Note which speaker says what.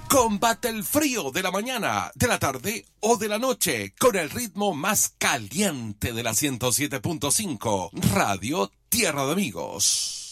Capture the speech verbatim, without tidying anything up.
Speaker 1: Combate el frío de la mañana, de la tarde o de la noche con el ritmo más caliente de la ciento siete punto cinco Radio Tierra de Amigos.